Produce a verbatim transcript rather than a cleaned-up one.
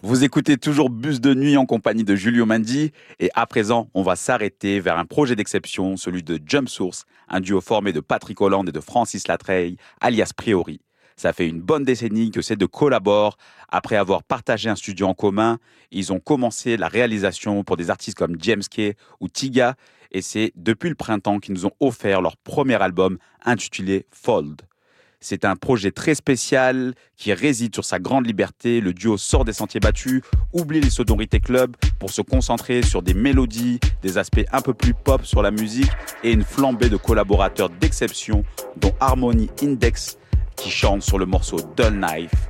Vous écoutez toujours Bus de nuit en compagnie de Julio Mandi et à présent, on va s'arrêter vers un projet d'exception, celui de Jump Source, un duo formé de Patrick Holland et de Francis Latreille, alias Priori. Ça fait une bonne décennie que ces deux collaborent. Après avoir partagé un studio en commun, ils ont commencé la réalisation pour des artistes comme James Kay ou Tiga et c'est depuis le printemps qu'ils nous ont offert leur premier album intitulé Fold. C'est un projet très spécial qui réside sur sa grande liberté. Le duo sort des sentiers battus, oublie les sonorités club pour se concentrer sur des mélodies, des aspects un peu plus pop sur la musique et une flambée de collaborateurs d'exception dont Harmony Index qui chante sur le morceau Dull Knife.